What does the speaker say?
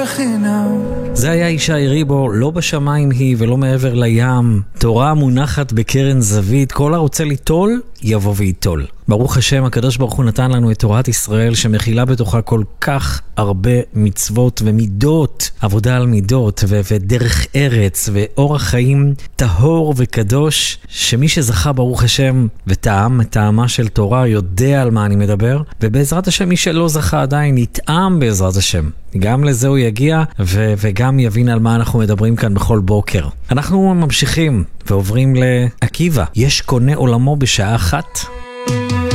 בחינם. זה היה ישי ריבו, לא בשמיים היא ולא מעבר לים. תורה מונחת בקרן זווית, כל הרוצה ליטול, יבוא ויטול. ברוך השם, הקדוש ברוך הוא נתן לנו את תורת ישראל שמכילה בתוכה כל כך הרבה מצוות ומידות, עבודה על מידות ודרך ארץ ואורח חיים טהור וקדוש, שמי שזכה ברוך השם וטעם את טעמה של תורה יודע על מה אני מדבר, ובעזרת השם מי שלא זכה עדיין יטעם בעזרת השם. גם לזה הוא יגיע וגם יבין על מה אנחנו מדברים כאן בכל בוקר. אנחנו ממשיכים ועוברים לעקיבא. יש קונה עולמו בשעה אחת.